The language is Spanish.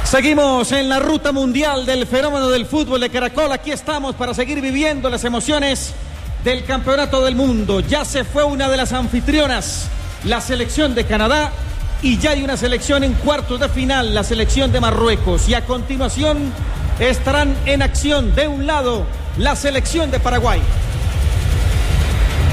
Seguimos en la ruta mundial del fenómeno del fútbol de Caracol. Aquí estamos para seguir viviendo las emociones del campeonato del mundo. Ya se fue una de las anfitrionas, la selección de Canadá, y ya hay una selección en cuartos de final, la selección de Marruecos. Y a continuación estarán en acción de un lado la selección de Paraguay.